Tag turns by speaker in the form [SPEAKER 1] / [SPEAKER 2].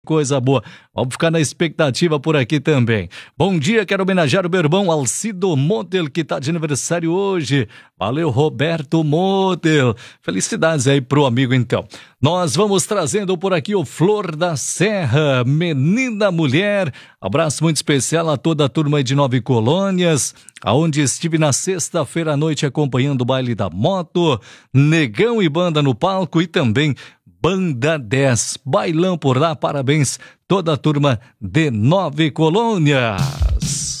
[SPEAKER 1] Coisa boa. Vamos ficar na expectativa por aqui também. Bom dia, quero homenagear o meu irmão Alcido Motel, que está de aniversário hoje. Valeu, Roberto Motel. Felicidades aí pro amigo, então. Nós vamos trazendo por aqui o Flor da Serra, Menina Mulher. Abraço muito especial a toda a turma de Nove Colônias, aonde estive na sexta-feira à noite acompanhando o baile da moto, Negão e Banda no palco e também Banda 10, bailão por lá, parabéns toda a turma de Nove Colônias.